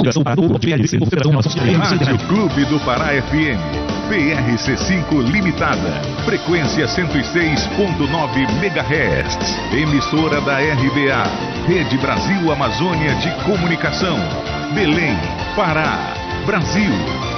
Rádio Clube do Pará FM, PRC5 Limitada, frequência 106.9 MHz, emissora da RBA, Rede Brasil Amazônia de Comunicação, Belém, Pará, Brasil.